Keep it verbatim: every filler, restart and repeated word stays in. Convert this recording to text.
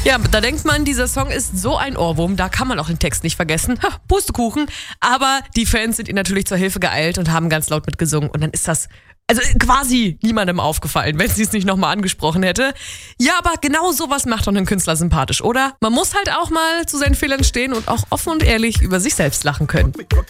Ja, da denkt man, dieser Song ist so ein Ohrwurm, da kann man auch den Text nicht vergessen. Ha, Pustekuchen. Aber die Fans sind ihnen natürlich zur Hilfe geeilt und haben ganz laut mitgesungen. Und dann ist das also quasi niemandem aufgefallen, wenn sie es nicht nochmal angesprochen hätte. Ja, aber genau sowas macht doch einen Künstler sympathisch, oder? Man muss halt auch mal zu seinen Fehlern stehen und auch offen und ehrlich über sich selbst lachen können.